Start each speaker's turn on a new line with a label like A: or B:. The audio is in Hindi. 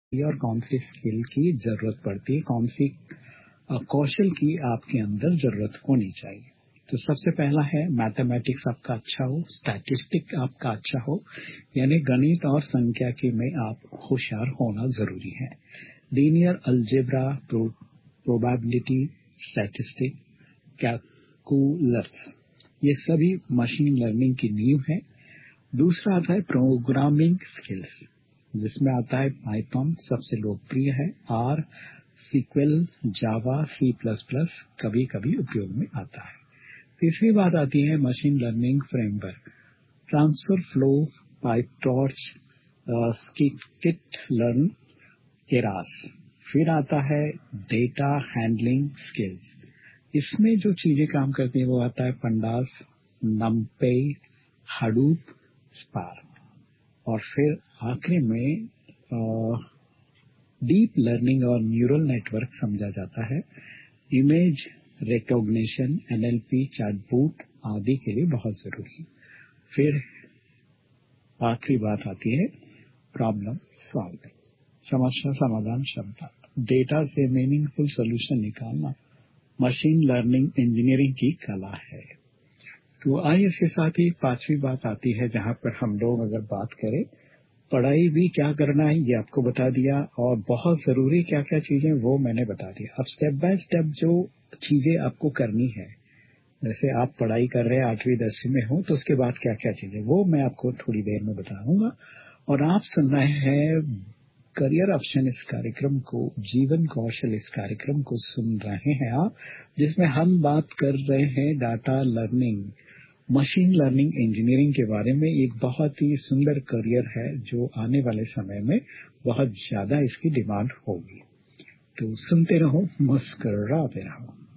A: और कौन सी स्किल की जरूरत पड़ती है, कौन सी कौशल की आपके अंदर जरूरत होनी चाहिए। तो सबसे पहला है मैथमेटिक्स आपका अच्छा हो, स्टैटिस्टिक आपका अच्छा हो, यानी गणित और संख्याकी में आप होशियार होना जरूरी है। Linear algebra, probability, statistic, calculus, ये सभी मशीन लर्निंग की नींव है। दूसरा आता है प्रोग्रामिंग स्किल्स, जिसमें आता है पाइथन सबसे लोकप्रिय है, are, sequel, Java, C plus plus कभी कभी उपयोग में आता है। तीसरी बात आती है machine learning framework, transfer flow, PyTorch, skit learn, Keras. फिर आता है डेटा हैंडलिंग स्किल्स, इसमें जो चीजें काम करती हैं वो आता है पंडास, नमपे, हडूप, स्पार्क। और फिर आखिरी में डीप लर्निंग और न्यूरल नेटवर्क समझा जाता है। इमेज रिकॉग्निशन, एनएलपी, चैटबॉट आदि के लिए बहुत जरूरी। फिर आखिरी बात आती है प्रॉब्लम सॉल्विंग, समस्या समाधान क्षमता, डेटा से मीनिंगफुल सॉल्यूशन निकालना मशीन लर्निंग इंजीनियरिंग की कला है। तो आइए इसके साथ ही पांचवी बात आती है, जहां पर हम लोग अगर बात करें पढ़ाई भी क्या करना है ये आपको बता दिया, और बहुत जरूरी क्या क्या चीजें वो मैंने बता दिया। अब स्टेप बाय स्टेप जो चीजें आपको करनी है, जैसे आप पढ़ाई कर रहे हैं 8वीं 10वीं में हो तो उसके बाद क्या क्या चीजें, वो मैं आपको थोड़ी देर में बताऊंगा। और आप सुन रहे हैं करियर ऑप्शन इस कार्यक्रम को, जीवन कौशल इस कार्यक्रम को सुन रहे हैं आप, जिसमें हम बात कर रहे हैं data learning, machine learning engineering के बारे में। एक बहुत ही सुंदर करियर है जो आने वाले समय में बहुत ज्यादा इसकी डिमांड होगी। तो सुनते रहो, मुस्कुराते रहो।